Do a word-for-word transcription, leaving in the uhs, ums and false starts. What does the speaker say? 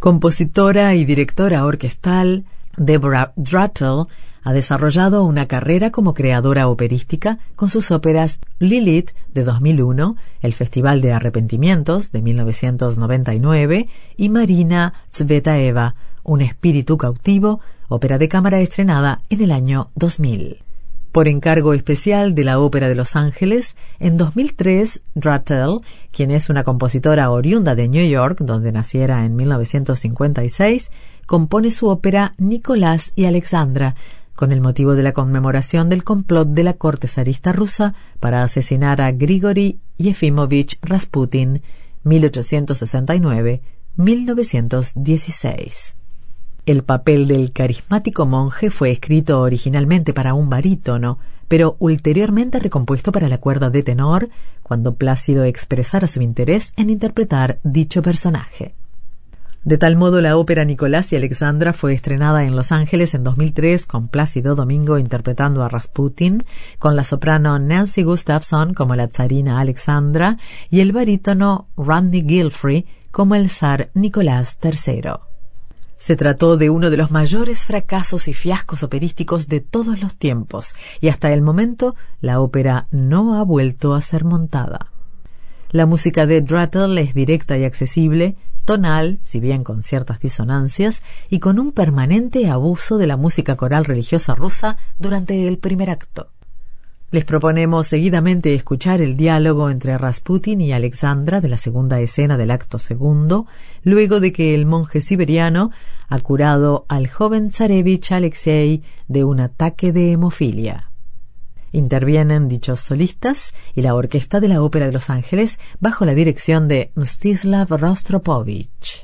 Compositora y directora orquestal, Deborah Druttle ha desarrollado una carrera como creadora operística con sus óperas Lilith de dos mil uno, el Festival de Arrepentimientos de mil novecientos noventa y nueve y Marina Tsvetaeva, Un espíritu cautivo, ópera de cámara estrenada en el año dos mil. Por encargo especial de la Ópera de Los Ángeles, en dos mil tres, Druttle, quien es una compositora oriunda de New York, donde naciera en mil novecientos cincuenta y seis, compone su ópera Nicolás y Alexandra, con el motivo de la conmemoración del complot de la corte zarista rusa para asesinar a Grigori Yefimovich Rasputin, mil ochocientos sesenta y nueve a mil novecientos dieciséis. El papel del carismático monje fue escrito originalmente para un barítono, pero ulteriormente recompuesto para la cuerda de tenor, cuando Plácido expresara su interés en interpretar dicho personaje. De tal modo, la ópera Nicolás y Alexandra fue estrenada en Los Ángeles en dos mil tres con Plácido Domingo interpretando a Rasputin, con la soprano Nancy Gustafson como la tsarina Alexandra y el barítono Randy Gilfrey como el zar Nicolás tercero. Se trató de uno de los mayores fracasos y fiascos operísticos de todos los tiempos, y hasta el momento la ópera no ha vuelto a ser montada. La música de Druttle es directa y accesible, tonal, si bien con ciertas disonancias, y con un permanente abuso de la música coral religiosa rusa durante el primer acto. Les proponemos seguidamente escuchar el diálogo entre Rasputin y Alexandra de la segunda escena del acto segundo, luego de que el monje siberiano ha curado al joven zarevich Alexei de un ataque de hemofilia. Intervienen dichos solistas y la orquesta de la Ópera de Los Ángeles bajo la dirección de Mstislav Rostropovich.